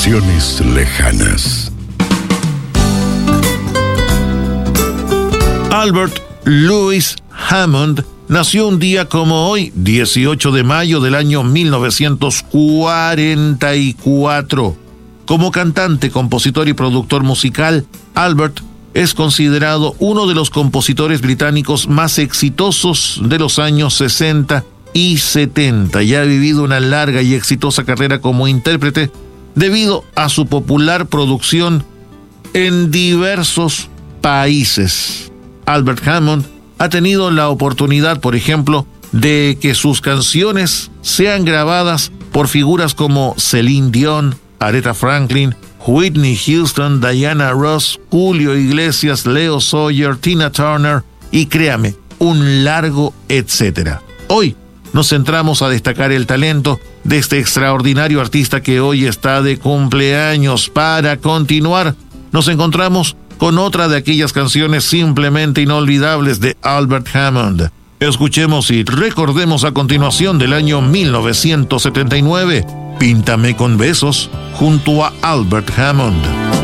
Sensaciones lejanas. Albert Louis Hammond nació un día como hoy, 18 de mayo del año 1944. Como cantante, compositor y productor musical, Albert es considerado uno de los compositores británicos más exitosos de los años 60 y 70. Ya ha vivido una larga y exitosa carrera como intérprete debido a su popular producción en diversos países. Albert Hammond ha tenido la oportunidad, por ejemplo, de que sus canciones sean grabadas por figuras como Celine Dion, Aretha Franklin, Whitney Houston, Diana Ross, Julio Iglesias, Leo Sayer, Tina Turner y créame, un largo etcétera. Hoy nos centramos a destacar el talento de este extraordinario artista que hoy está de cumpleaños. Para continuar, nos encontramos con otra de aquellas canciones simplemente inolvidables de Albert Hammond. Escuchemos y recordemos a continuación del año 1979, Píntame con besos, junto a Albert Hammond.